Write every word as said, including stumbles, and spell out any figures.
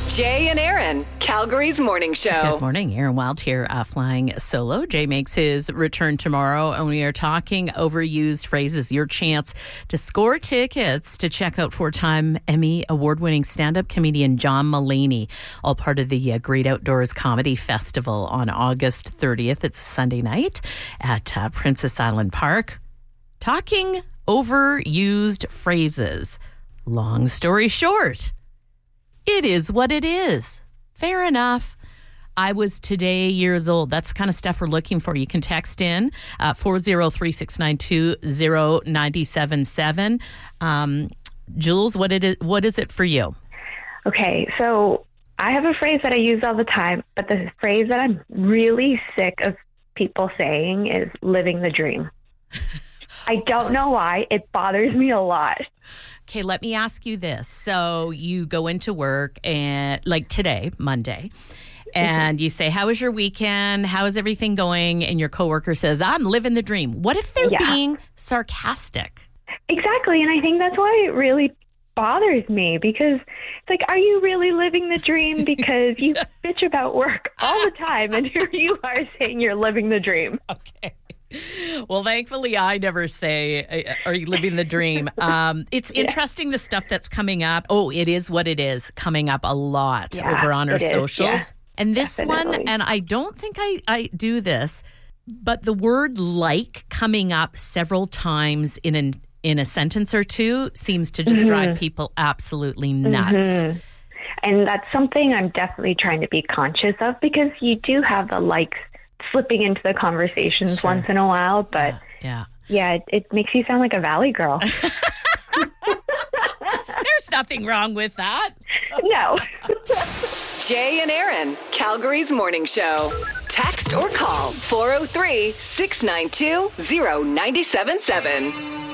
Jay and Aaron, Calgary's morning show. Good morning. Aaron Wild here, uh, flying solo. Jay makes his return tomorrow, and we are talking overused phrases. Your chance to score tickets to check out four-time Emmy award-winning stand-up comedian John Mulaney, all part of the uh, Great Outdoors Comedy Festival on August thirtieth. It's a Sunday night at uh, Princess Island Park. Talking overused phrases. Long story short, it is what it is. Fair enough. I was today years old. That's the kind of stuff we're looking for. You can text in uh, four oh three, six nine two, oh nine seven seven. Um, Jules, what, it is, what is it for you? Okay, so I have a phrase that I use all the time, but the phrase that I'm really sick of people saying is living the dream. I don't know why. It bothers me a lot. Okay, let me ask you this. So you go into work and like today, Monday, and you say, how was your weekend? How is everything going? And your coworker says, I'm living the dream. What if they're Yeah. being sarcastic? Exactly, and I think that's why it really bothers me, because it's like, are you really living the dream? Because you bitch about work all the time, and here you are saying you're living the dream. Okay. Well, thankfully, I never say, are you living the dream? Um, it's Yeah. interesting, the stuff that's coming up. Oh, it is what it is, coming up a lot Yeah, over on our it is. socials. Yeah, and this definitely. one, and I don't think I, I do this, but the word like coming up several times in an in a sentence or two seems to just Mm-hmm. drive people absolutely nuts. Mhm. And that's something I'm definitely trying to be conscious of, because you do have the likes slipping into the conversations Sure. once in a while, but Yeah. yeah, it, it makes you sound like a valley girl. There's nothing wrong with that. No. Jay and Aaron, Calgary's morning show. Text or call four oh three, six nine two, oh nine seven seven.